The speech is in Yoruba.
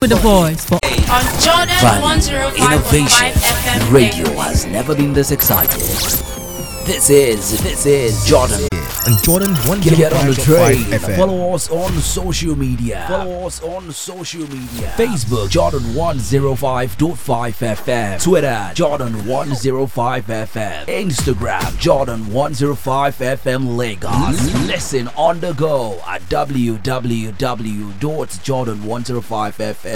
with the voice for on Jordan Fun, 105.5 innovation, FM radio has never been this excited. This is Jordan. And Jordan Get on the train. 105.5 FM. Follow us on social media. Facebook Jordan 105.5 FM. Twitter Jordan 105 FM. Instagram Jordan 105 FM Lagos. Listen on the go at www.jordan105fm.